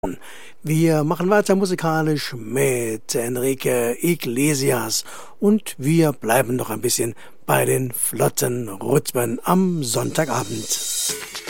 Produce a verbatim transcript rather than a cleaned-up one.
Wir machen weiter musikalisch mit Enrique Iglesias und wir bleiben noch ein bisschen bei den flotten Rhythmen am Sonntagabend.